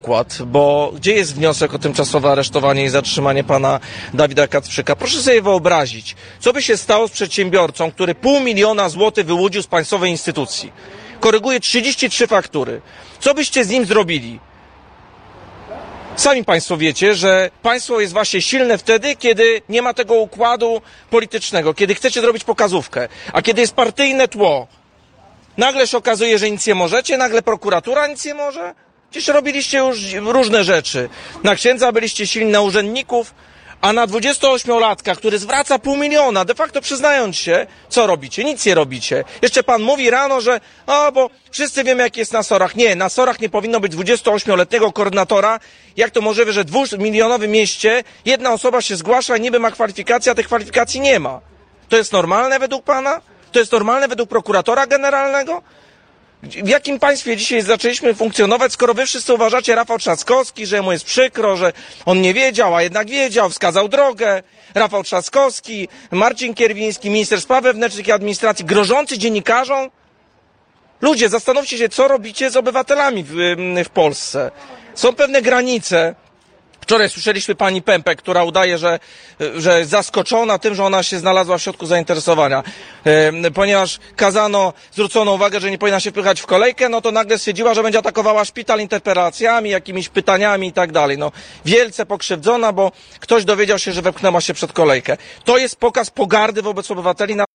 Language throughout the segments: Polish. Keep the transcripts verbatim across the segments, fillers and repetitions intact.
Bo gdzie jest wniosek o tymczasowe aresztowanie i zatrzymanie pana Dawida Kacprzyka? Proszę sobie wyobrazić, co by się stało z przedsiębiorcą, który pół miliona złotych wyłudził z państwowej instytucji. Koryguje trzydzieści trzy faktury. Co byście z nim zrobili? Sami państwo wiecie, że państwo jest właśnie silne wtedy, kiedy nie ma tego układu politycznego, kiedy chcecie zrobić pokazówkę, a kiedy jest partyjne tło. Nagle się okazuje, że nic nie możecie, nagle prokuratura nic nie może. Przecież robiliście już różne rzeczy. Na księdza byliście silni, na urzędników, a na dwudziestoośmiolatka, który zwraca pół miliona, de facto przyznając się, co robicie? Nic nie robicie. Jeszcze pan mówi rano, że o, bo wszyscy wiemy, jak jest na SOR-ach. Nie, na SOR-ach nie powinno być dwudziestoośmioletniego koordynatora. Jak to możliwe, że w dwumilionowym mieście jedna osoba się zgłasza i niby ma kwalifikacje, a tych kwalifikacji nie ma? To jest normalne według pana? To jest normalne według prokuratora generalnego? W jakim państwie dzisiaj zaczęliśmy funkcjonować, skoro wy wszyscy uważacie, Rafał Trzaskowski, że mu jest przykro, że on nie wiedział, a jednak wiedział, wskazał drogę. Rafał Trzaskowski, Marcin Kierwiński, minister spraw wewnętrznych i administracji, grożący dziennikarzom? Ludzie, zastanówcie się, co robicie z obywatelami w, w Polsce. Są pewne granice. Wczoraj słyszeliśmy pani Pępek, która udaje, że, że jest zaskoczona tym, że ona się znalazła w środku zainteresowania. E, ponieważ kazano, zwrócono uwagę, że nie powinna się wpychać w kolejkę, no to nagle stwierdziła, że będzie atakowała szpital interpelacjami, jakimiś pytaniami i tak dalej. No, wielce pokrzywdzona, bo ktoś dowiedział się, że wepchnęła się przed kolejkę. To jest pokaz pogardy wobec obywateli. Na...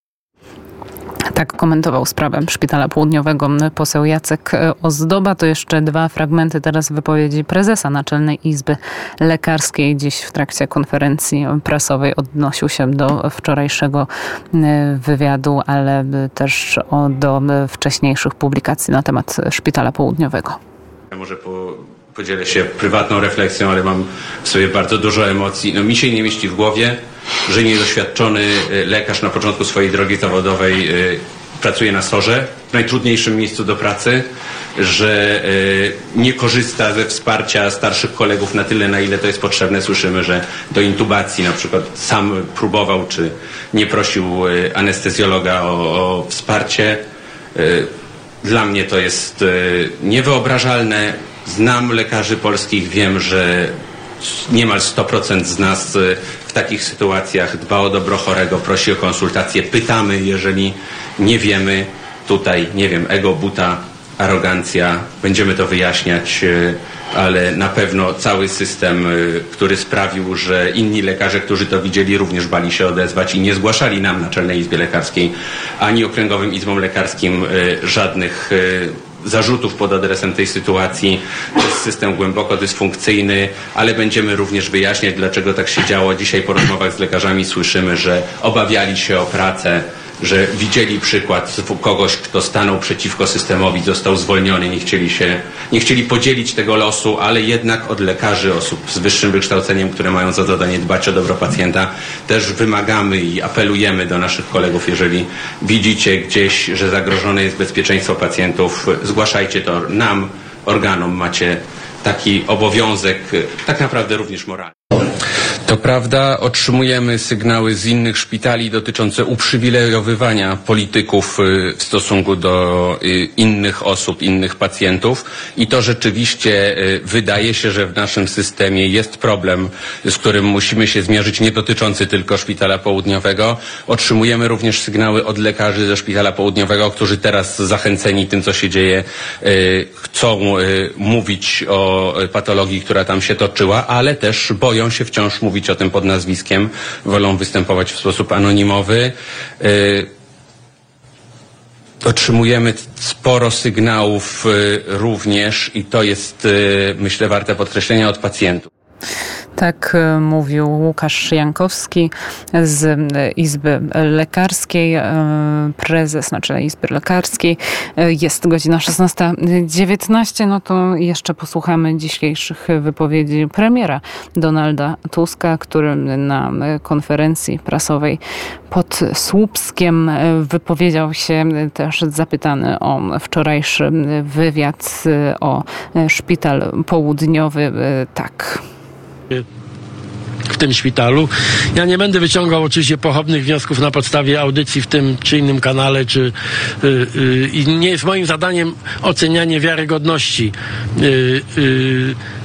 Tak komentował sprawę Szpitala Południowego poseł Jacek Ozdoba. To jeszcze dwa fragmenty teraz wypowiedzi prezesa Naczelnej Izby Lekarskiej. Dziś w trakcie konferencji prasowej odnosił się do wczorajszego wywiadu, ale też do wcześniejszych publikacji na temat Szpitala Południowego. Może po... Podzielę się prywatną refleksją, ale mam w sobie bardzo dużo emocji. No, mi się nie mieści w głowie, że niedoświadczony lekarz na początku swojej drogi zawodowej y, pracuje na sorze, w najtrudniejszym miejscu do pracy, że y, nie korzysta ze wsparcia starszych kolegów na tyle, na ile to jest potrzebne. Słyszymy, że do intubacji na przykład sam próbował, czy nie prosił y, anestezjologa o, o wsparcie. Y, dla mnie to jest y, niewyobrażalne. Znam lekarzy polskich, wiem, że niemal sto procent z nas w takich sytuacjach dba o dobro chorego, prosi o konsultacje, pytamy, jeżeli nie wiemy. Tutaj, nie wiem, ego, buta, arogancja, będziemy to wyjaśniać, ale na pewno cały system, który sprawił, że inni lekarze, którzy to widzieli, również bali się odezwać i nie zgłaszali nam, Naczelnej Izbie Lekarskiej, ani Okręgowym Izbom Lekarskim żadnych zarzutów pod adresem tej sytuacji. To jest system głęboko dysfunkcyjny, ale będziemy również wyjaśniać, dlaczego tak się działo. Dzisiaj po rozmowach z lekarzami słyszymy, że obawiali się o pracę, że widzieli przykład kogoś, kto stanął przeciwko systemowi, został zwolniony, nie chcieli się, nie chcieli podzielić tego losu, ale jednak od lekarzy, osób z wyższym wykształceniem, które mają za zadanie dbać o dobro pacjenta, też wymagamy i apelujemy do naszych kolegów, jeżeli widzicie gdzieś, że zagrożone jest bezpieczeństwo pacjentów, zgłaszajcie to nam, organom. Macie taki obowiązek, tak naprawdę również moralny. To prawda, otrzymujemy sygnały z innych szpitali dotyczące uprzywilejowywania polityków w stosunku do innych osób, innych pacjentów i to rzeczywiście wydaje się, że w naszym systemie jest problem, z którym musimy się zmierzyć, nie dotyczący tylko Szpitala Południowego. Otrzymujemy również sygnały od lekarzy ze Szpitala Południowego, którzy teraz zachęceni tym, co się dzieje, chcą mówić o patologii, która tam się toczyła, ale też boją się wciąż mówić o tym pod nazwiskiem, wolą występować w sposób anonimowy. Yy, otrzymujemy sporo sygnałów yy, również i to jest, yy, myślę, warte podkreślenia od pacjentów. Tak mówił Łukasz Jankowski z Izby Lekarskiej, prezes Naczelnej Izby Lekarskiej. Jest godzina szesnasta dziewiętnaście. No to jeszcze posłuchamy dzisiejszych wypowiedzi premiera Donalda Tuska, który na konferencji prasowej pod Słupskiem wypowiedział się też zapytany o wczorajszy wywiad o Szpital Południowy. Tak. w tym szpitalu. Ja nie będę wyciągał oczywiście pochopnych wniosków na podstawie audycji w tym czy innym kanale, czy i nie jest moim zadaniem ocenianie wiarygodności